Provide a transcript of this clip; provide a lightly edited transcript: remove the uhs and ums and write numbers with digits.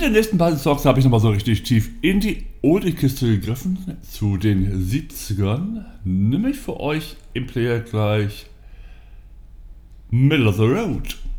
mit den nächsten beiden Songs habe ich nochmal so richtig tief in die Oldie-Kiste gegriffen, zu den 70ern. Nämlich für euch im Player gleich Middle of the Road.